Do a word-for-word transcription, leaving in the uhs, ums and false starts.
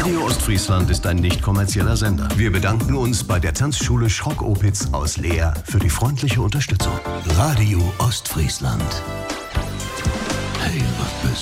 Radio Ostfriesland ist ein nicht kommerzieller Sender. Wir bedanken uns bei der Tanzschule Schrock-Opitz aus Leer für die freundliche Unterstützung. Radio Ostfriesland. Hey, was bist